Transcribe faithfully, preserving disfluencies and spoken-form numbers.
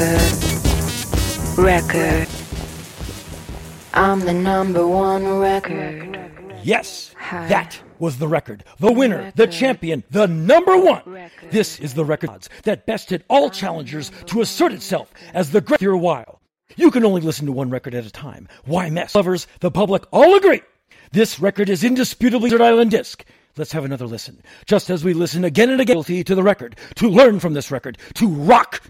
record, record. I'm the number one record. Yes, that was the record. The winner, the champion, the number one. This is the record that bested all challengers to assert itself as the great for a while. You can only listen to one record at a time. Why mess? Lovers, the public all agree. This record is indisputably Desert Island Disc. Let's have another listen. Just as we listen again and again to the record, to learn from this record, to rock